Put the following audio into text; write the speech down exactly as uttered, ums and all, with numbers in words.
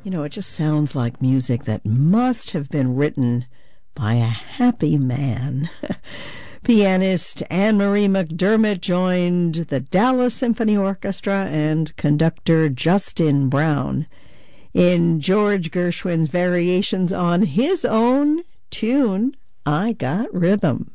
You know, it just sounds like music that must have been written by a happy man. Pianist Anne-Marie McDermott joined the Dallas Symphony Orchestra and conductor Justin Brown in George Gershwin's variations on his own tune, I Got Rhythm.